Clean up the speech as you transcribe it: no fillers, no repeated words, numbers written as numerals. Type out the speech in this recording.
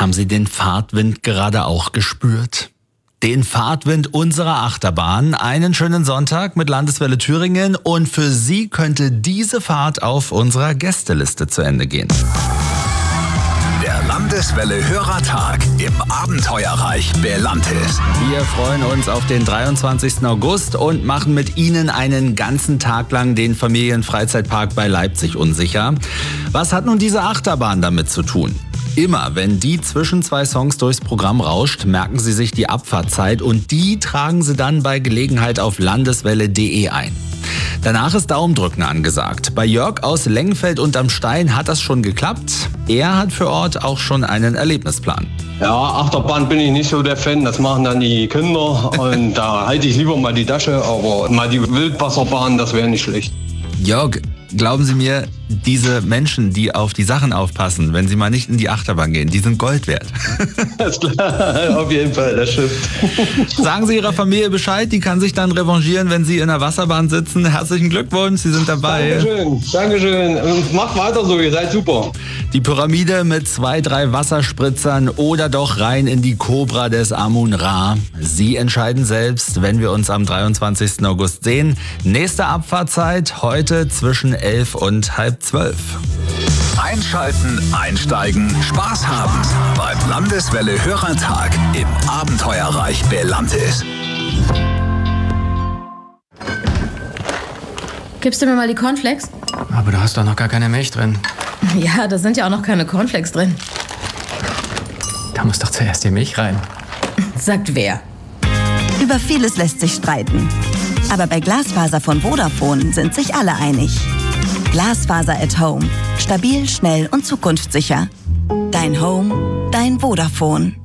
Haben Sie den Fahrtwind gerade auch gespürt? Den Fahrtwind unserer Achterbahn. Einen schönen Sonntag mit Landeswelle Thüringen und für Sie könnte diese Fahrt auf unserer Gästeliste zu Ende gehen. Der Landeswelle Hörertag im Abenteuerreich Belantis. Wir freuen uns auf den 23. August und machen mit Ihnen einen ganzen Tag lang den Familienfreizeitpark bei Leipzig unsicher. Was hat nun diese Achterbahn damit zu tun? Immer, wenn die zwischen zwei Songs durchs Programm rauscht, merken Sie sich die Abfahrtzeit und die tragen Sie dann bei Gelegenheit auf landeswelle.de ein. Danach ist Daumendrücken angesagt. Bei Jörg aus Lengenfeld unterm Stein hat das schon geklappt. Er hat für Ort auch schon einen Erlebnisplan. Ja, Achterbahn bin ich nicht so der Fan, das machen dann die Kinder und da halte ich lieber mal die Tasche, aber mal die Wildwasserbahn, das wäre nicht schlecht. Jörg, glauben Sie mir, diese Menschen, die auf die Sachen aufpassen, wenn sie mal nicht in die Achterbahn gehen, die sind Gold wert. Alles klar, auf jeden Fall, das stimmt. Sagen Sie Ihrer Familie Bescheid, die kann sich dann revanchieren, wenn Sie in der Wasserbahn sitzen. Herzlichen Glückwunsch, Sie sind dabei. Dankeschön. Und macht weiter so, ihr seid super. Die Pyramide mit 2, 3 Wasserspritzern oder doch rein in die Cobra des Amun-Ra. Sie entscheiden selbst, wenn wir uns am 23. August sehen. Nächste Abfahrtzeit heute zwischen 11 und halb 12. Einschalten, einsteigen, Spaß haben beim Landeswelle Hörertag im Abenteuerreich Belantis. Gibst du mir mal die Cornflakes? Aber du hast doch noch gar keine Milch drin. Ja, da sind ja auch noch keine Cornflakes drin. Da muss doch zuerst die Milch rein. Sagt wer? Über vieles lässt sich streiten. Aber bei Glasfaser von Vodafone sind sich alle einig. Glasfaser at Home. Stabil, schnell und zukunftssicher. Dein Home, dein Vodafone.